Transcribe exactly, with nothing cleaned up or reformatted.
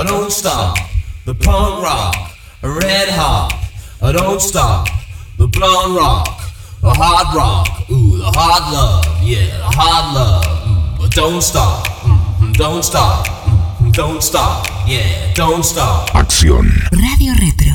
don't stop. The punk rock, red hot, don't stop. The blonde rock, the hard rock, ooh, the hard love, yeah, the hard love, but don't stop, don't stop, don't stop, yeah, don't stop. Acción. Radio Retro.